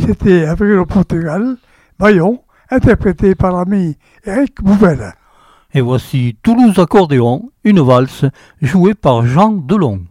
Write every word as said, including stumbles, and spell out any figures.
c'était avec le Portugal, Bayon, interprété par l'ami Eric Bouvelle. Et voici Toulouse Accordéon, une valse jouée par Jean Delon.